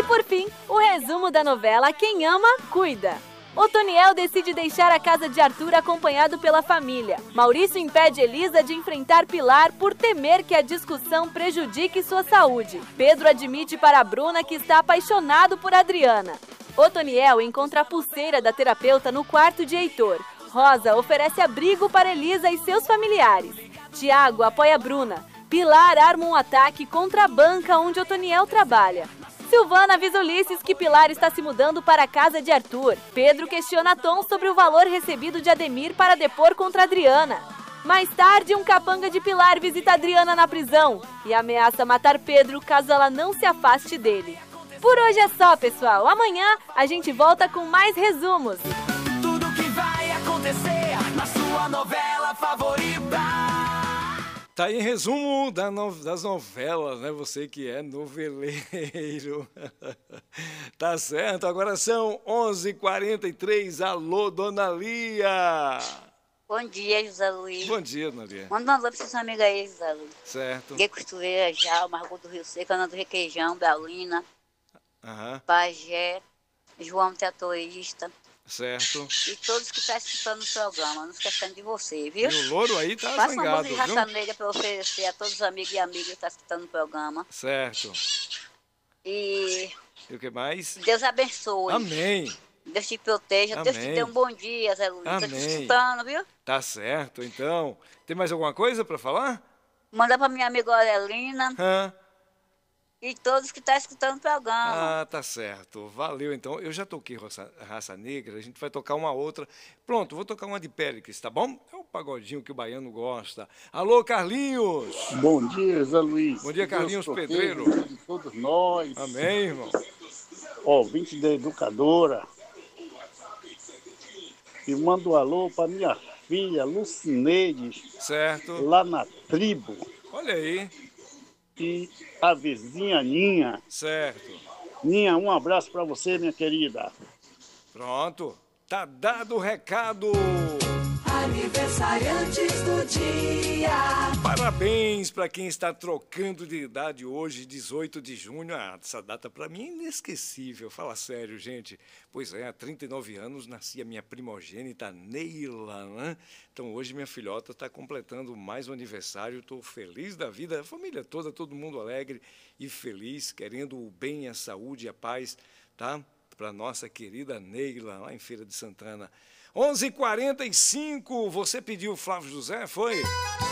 por fim, o resumo da novela Quem Ama, Cuida. Otoniel decide deixar a casa de Arthur acompanhado pela família. Maurício impede Elisa de enfrentar Pilar por temer que a discussão prejudique sua saúde. Pedro admite para Bruna que está apaixonado por Adriana. Otoniel encontra a pulseira da terapeuta no quarto de Heitor. Rosa oferece abrigo para Elisa e seus familiares. Tiago apoia Bruna. Pilar arma um ataque contra a banca onde Otoniel trabalha. Silvana avisa Ulisses que Pilar está se mudando para a casa de Arthur. Pedro questiona Tom sobre o valor recebido de Ademir para depor contra Adriana. Mais tarde, um capanga de Pilar visita Adriana na prisão e ameaça matar Pedro caso ela não se afaste dele. Por hoje é só, pessoal. Amanhã a gente volta com mais resumos. Tudo que vai acontecer na sua novela favorita. Tá aí em resumo das novelas, né? Você que é noveleiro. Tá certo, agora são 11h43. Alô, Dona Lia. Bom dia, José Luiz. Bom dia, Dona Lia. Manda um alô pra sua amiga aí, José Luiz. Certo. Gui Costureira, já, Margot do Rio Seco, Ana do Requeijão, Belina, Pajé, João Teatorista. Certo. E todos que estão escutando o programa, não esquecendo de você, viu? E o louro aí tá Faça zangado, uma música de viu? raça negra para oferecer a todos os amigos e amigas que estão escutando o programa. Certo. E o que mais? Deus abençoe. Amém. Deus te proteja. Amém. Deus te dê um bom dia, Zé Luiz. Amém. Tá te escutando, viu? Tá certo, então. Tem mais alguma coisa para falar? Manda para minha amiga Aurelina. E todos que estão escutando o programa. Ah, tá certo. Valeu, então. Eu já toquei Raça Negra, a gente vai tocar uma outra. Pronto, vou tocar uma de Péricles, tá bom? É um pagodinho que o baiano gosta. Alô, Carlinhos! Bom dia, Zé Luiz. Bom dia, Carlinhos Pedreiro. De todos nós. Amém, irmão. Ouvinte da Educadora. E mando um alô para minha filha, Lucineide. Certo. Lá na tribo. Olha aí. E a vizinha Ninha. Certo. Ninha, um abraço para você, minha querida. Pronto. Tá dado o recado. Aniversariantes do dia. Parabéns para quem está trocando de idade hoje, 18 de junho. Ah, essa data para mim é inesquecível. Fala sério, gente. Pois é, há 39 anos nasci a minha primogênita Neila, né? Então hoje minha filhota está completando mais um aniversário. Estou feliz da vida, a família toda, todo mundo alegre e feliz, querendo o bem, a saúde e a paz, tá? Para nossa querida Neila, lá em Feira de Santana. 11h45, você pediu o Flávio José, foi?